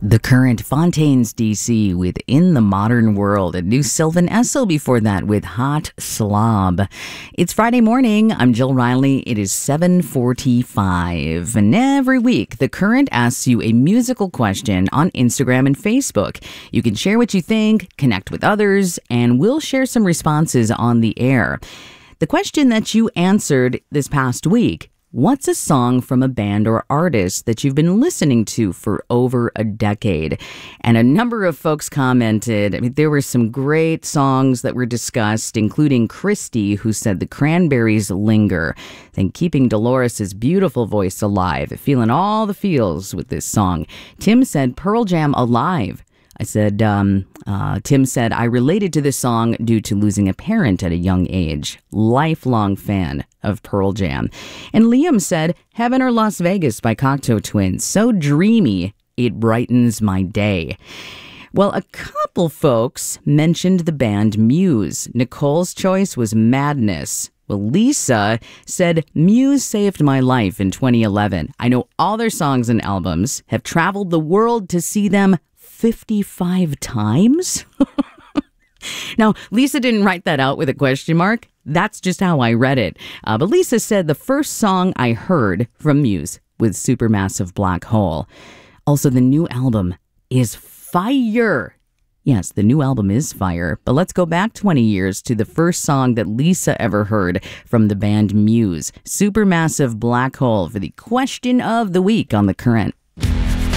The Current, Fontaines DC with In the Modern World, and new Sylvan Esso before that with Hot Slob. It's Friday morning. I'm Jill Riley. It is 7:45, and every week The Current asks you a musical question on Instagram and Facebook. You can share what you think, connect with others, and we'll share some responses on the air. The question that you answered this past week: what's a song from a band or artist that you've been listening to for over a decade? And a number of folks commented. I mean, there were some great songs that were discussed, including Christy, who said the Cranberries' Linger, and keeping Dolores' beautiful voice alive, feeling all the feels with this song. Tim said Pearl Jam, Alive. Tim said, I related to this song due to losing a parent at a young age. Lifelong fan of Pearl Jam. And Liam said, Heaven or Las Vegas by Cocteau Twins. So dreamy, it brightens my day. Well, a couple folks mentioned the band Muse. Nicole's choice was Madness. Well, Lisa said, Muse saved my life in 2011. I know all their songs and albums, have traveled the world to see them 55 times? Now, Lisa didn't write that out with a question mark. That's just how I read it. But Lisa said the first song I heard from Muse was Supermassive Black Hole. Also, the new album is fire. Yes, the new album is fire. But let's go back 20 years to the first song that Lisa ever heard from the band Muse. Supermassive Black Hole for the question of the week on The Current.